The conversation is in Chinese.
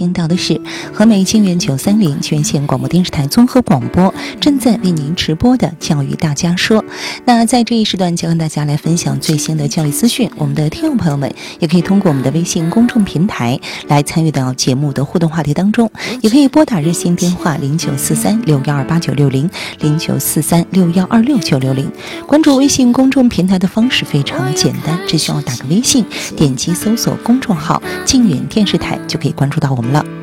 听到的是和美清源930全县广播电视台综合广播正在为您直播的教育大家说。那在这一时段将跟大家来分享最新的教育资讯，我们的听众朋友们也可以通过我们的微信公众平台来参与到节目的互动话题当中，也可以拨打热线电话0943612890 0943612690。关注微信公众平台的方式非常简单，只需要打个微信，点击搜索公众号静远电视台就可以关注到我们了。